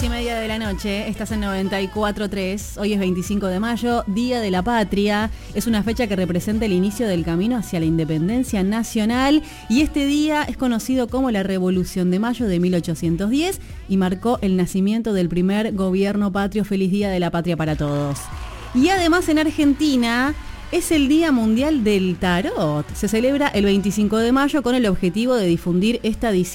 10:30 de la noche, estás en 94.3, hoy es 25 de mayo, Día de la Patria, es una fecha que representa el inicio del camino hacia la independencia nacional y este día es conocido como la Revolución de Mayo de 1810 y marcó el nacimiento del primer gobierno patrio. Feliz Día de la Patria para todos. Y además en Argentina es el Día Mundial del Tarot, se celebra el 25 de mayo con el objetivo de difundir esta disciplina